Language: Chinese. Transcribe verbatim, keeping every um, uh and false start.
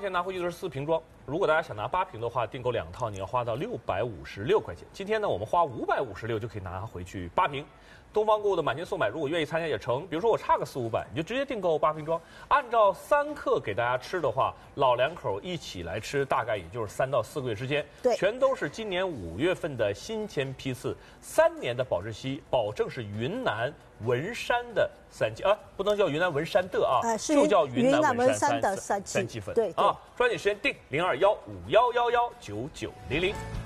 钱拿回去的是四瓶装。如果大家想拿八瓶的话，订购两套你要花到六百五十六块钱。今天呢，我们花五百五十六就可以拿回去八瓶。东方购物的满金送买，如果愿意参加也成。比如说我差个四五百，你就直接订购八瓶装。按照三克给大家吃的话，老两口一起来吃，大概也就是三到四个月之间。 对， 全都是今年五月份的新签批次，三年的保质期，保证是云南文山的三七啊，不能叫云南文山的啊， 呃、是就叫云南文山的三三七粉。 对啊，抓紧时间订零二幺五幺幺幺九九零零。